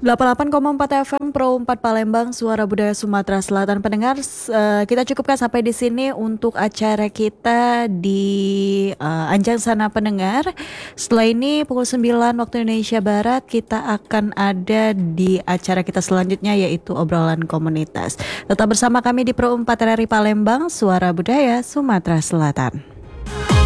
88,4 FM Pro 4 Palembang, Suara Budaya Sumatera Selatan. Pendengar, kita cukupkan sampai di sini untuk acara kita di Anjang Sana Pendengar. Setelah ini pukul 9 waktu Indonesia Barat kita akan ada di acara kita selanjutnya, yaitu obrolan komunitas. Tetap bersama kami di Pro 4 RRI Palembang, Suara Budaya Sumatera Selatan.